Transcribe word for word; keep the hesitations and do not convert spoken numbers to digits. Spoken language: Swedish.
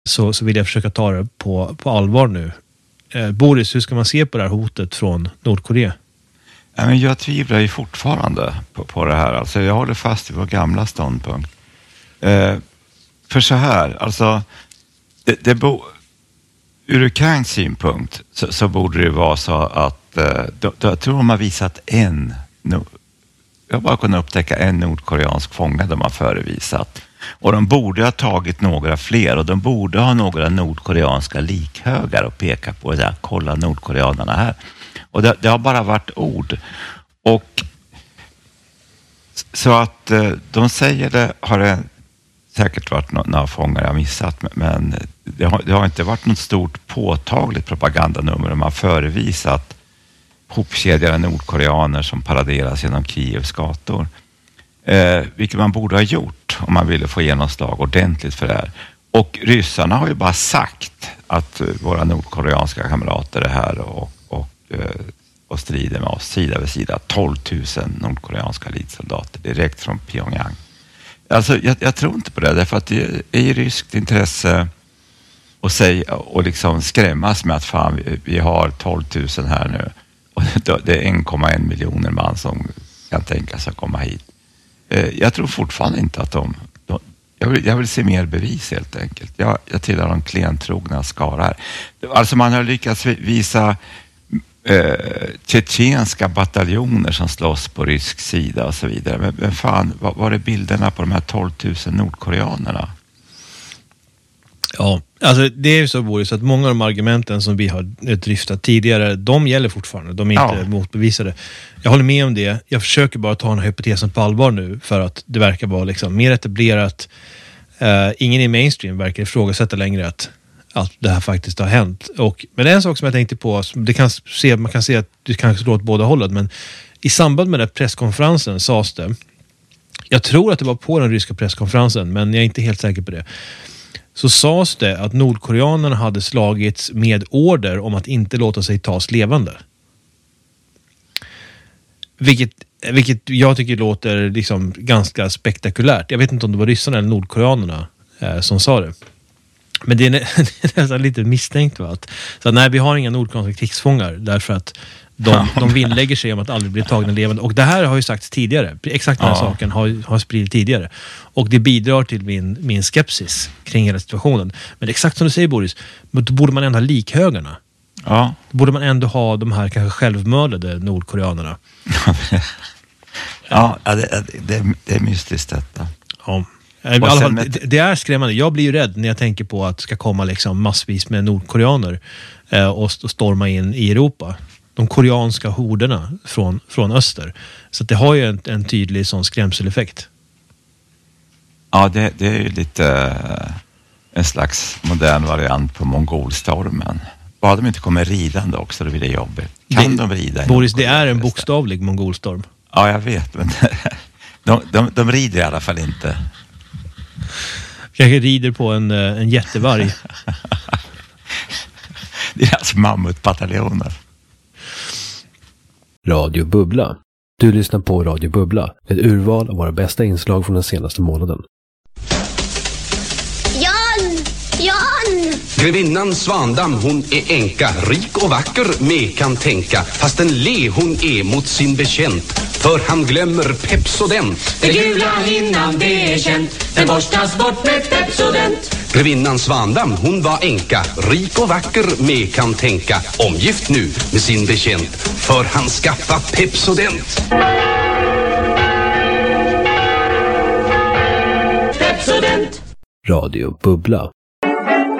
så, så vill jag försöka ta det på, på allvar nu. Eh, Boris, hur ska man se på det här hotet från Nordkorea? Ja, men jag tvivlar ju fortfarande på, på det här. Alltså, jag håller fast i vår gamla ståndpunkt. Eh, för så här, alltså det, det bo, ur Kangs synpunkt så, så borde det vara så att eh, då, då, jag tror de har visat en, no, jag har bara kunnat upptäcka en nordkoreansk fånge de har förevisat. Och de borde ha tagit några fler och de borde ha några nordkoreanska likhögar och peka på det här, kolla nordkoreanerna här. Och det, det har bara varit ord. Och så att eh, de säger det har det säkert varit några, några fångar jag missat, men det har, det har inte varit något stort påtagligt propagandanummer. De har förevisat hopkedjade nordkoreaner som paraderas genom Kievs gator. Eh, vilket man borde ha gjort om man ville få genomslag ordentligt för det här. Och ryssarna har ju bara sagt att våra nordkoreanska kamrater är här och, och, och strider med oss sida vid sida. tolv tusen nordkoreanska elitsoldater direkt från Pyongyang. Alltså jag, jag tror inte på det, därför att det är i ryskt intresse att säga och liksom skrämmas med att fan vi, vi har tolv tusen här nu och det är en komma en miljoner man som kan tänka sig att komma hit. Jag tror fortfarande inte att de... de jag, vill, jag vill se mer bevis helt enkelt. Jag, jag tillhör de klentrogna skara här. Alltså man har lyckats visa eh, tjetjenska bataljoner som slåss på rysk sida och så vidare. Men, men fan, vad var är bilderna på de här tolv tusen nordkoreanerna? Ja, alltså det är ju så, Boris, att många av de argumenten som vi har dryftat tidigare, de gäller fortfarande. De är inte ja. motbevisade. Jag håller med om det. Jag försöker bara ta den här hypotesen på allvar nu för att det verkar vara liksom mer etablerat. Uh, ingen i mainstream verkar ifrågasätta längre att, att det här faktiskt har hänt. Och, men det är en sak som jag tänkte på, det kan se, man kan se att det kanske slår åt båda hållet, men i samband med den presskonferensen sades det, jag tror att det var på den ryska presskonferensen, men jag är inte helt säker på det, så sades det att nordkoreanerna hade slagits med order om att inte låta sig tas levande. Vilket, vilket jag tycker låter liksom ganska spektakulärt. Jag vet inte om det var ryssarna eller nordkoreanerna eh, som sa det. Men det är, nä- det är nästan lite misstänkt, va? Att, så att, nej, vi har inga nordkoreanska krigsfångar därför att de, de vinnlägger sig om att aldrig bli tagna levande. Och det här har ju sagts tidigare. Exakt den här ja. saken har, har spridit tidigare. Och det bidrar till min, min skepsis kring hela situationen. Men exakt som du säger, Boris, då borde man ändå ha likhögarna. Ja. Då borde man ändå ha de här kanske självmördade nordkoreanerna. Ja, det, det, det är mystiskt detta. Ja. I alla fall, det, det är skrämmande. Jag blir ju rädd när jag tänker på att det ska komma liksom massvis med nordkoreaner eh, och, och storma in i Europa. De koreanska horderna från, från öster. Så att det har ju en, en tydlig sån skrämseleffekt. Ja, det, det är ju lite en slags modern variant på mongolstormen. Bara de inte kommer ridande också, då blir det jobbigt. Kan det, de rida? Boris, det är en bokstavlig mongolstorm. Ja, jag vet, men de, de, de rider i alla fall inte. Kanske rider på en, en jättevarg. Det är alltså mammutbataljoner. Radio Bubbla. Du lyssnar på Radio Bubbla. Ett urval av våra bästa inslag från den senaste månaden. Jan! Jan! Grevinnan Svandam, hon är enka, rik och vacker, med kan tänka. Fast en le hon är mot sin bekänt, för han glömmer Pepsodent. Det gula hinnan, det är känt, den borstas bort med Pepsodent. Grevinnan Svandam, hon var enka, rik och vacker, med kan tänka. Omgift nu med sin bekänt, för han skaffa Pepsodent. Pepsodent. Radio Bubbla.